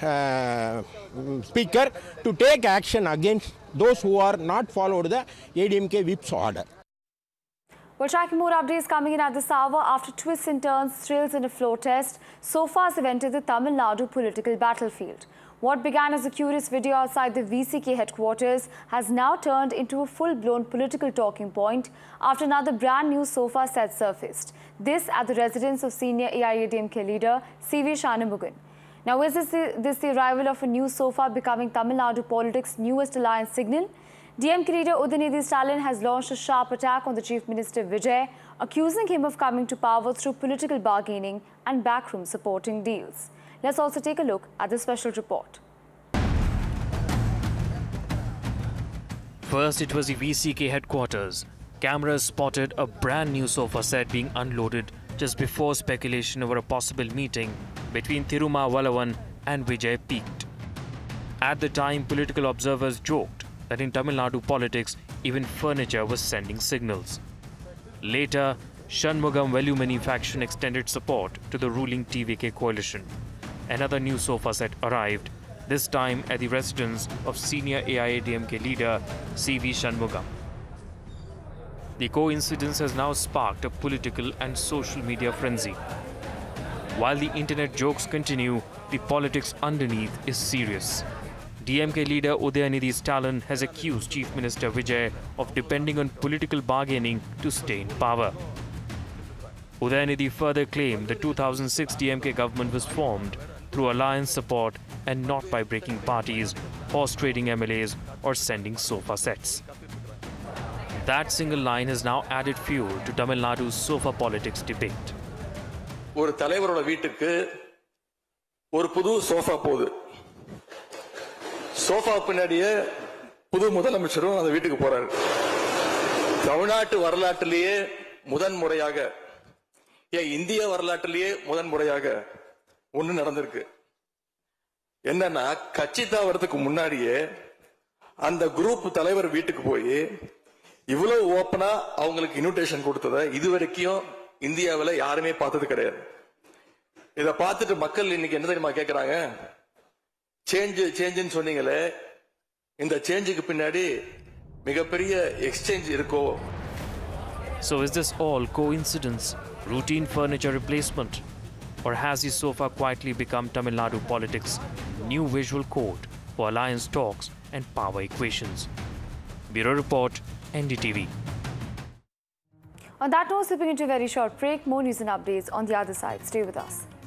Speaker to take action against those who are not followed the ADMK whip's order. We're tracking more updates coming in at this hour. After twists and turns, thrills and a floor test, sofas have entered the Tamil Nadu political battlefield. What began as a curious video outside the VCK headquarters has now turned into a full-blown political talking point after another brand-new sofa set surfaced. This at the residence of senior AIADMK leader C.V. Shanmugam. Now, is this the arrival of a new sofa becoming Tamil Nadu politics' newest alliance signal? DMK leader Udayanidhi Stalin has launched a sharp attack on the Chief Minister Vijay, accusing him of coming to power through political bargaining and backroom supporting deals. Let's also take a look at the special report. First, it was the VCK headquarters. Cameras spotted a brand new sofa set being unloaded just before speculation over a possible meeting between Thiruma Vallavan and Vijay peaked. At the time, political observers joked that in Tamil Nadu politics, even furniture was sending signals. Later, Shanmugam Velumani faction extended support to the ruling TVK coalition. Another new sofa set arrived, this time at the residence of senior AIADMK leader C.V. Shanmugam. The coincidence has now sparked a political and social media frenzy. While the internet jokes continue, the politics underneath is serious. DMK leader Udayanidhi Stalin has accused Chief Minister Vijay of depending on political bargaining to stay in power. Udayanidhi further claimed the 2006 DMK government was formed through alliance support and not by breaking parties, horse trading MLAs or sending sofa sets. That single line has now added fuel to Tamil Nadu's sofa politics debate. ஒரு தலைவரோட வீட்டுக்கு ஒரு புது sofa போகுது. Sofa பின்னாடியே புது முதலமைச்சரும் அந்த வீட்டுக்கு போறாரு. தமிழ்நாட்டு வரலாற்றிலேயே முதன்முறையாக இந்திய வரலாற்றிலேயே முதன்முறையாக ஒண்ணு நடந்திருக்கு. என்னன்னா கட்சி தாவறதுக்கு முன்னாடியே அந்த குரூப் தலைவர் வீட்டுக்கு போய் இவ்வளவு ஓபனா அவங்களுக்கு இன்விடேஷன் கொடுத்ததை இதுவரைக்கும் இந்தியாவில் யாருமே பார்த்தது கிடையாது. இதை பார்த்துட்டு மக்கள் இன்னைக்கு என்ன தெரியுமா கேட்கிறாங்க? சேஞ்சுன்னு சொன்னீங்களே, இந்த சேஞ்சுக்கு பின்னாடி மிகப்பெரிய எக்ஸ்சேஞ்ச் இருக்கோ? So is this all coincidence, routine furniture replacement? Or has the sofa quietly become Tamil Nadu politics' new visual code for alliance talks and power equations? Bureau Report, NDTV. On that note, slipping into a very short break, more news and updates on the other side. Stay with us.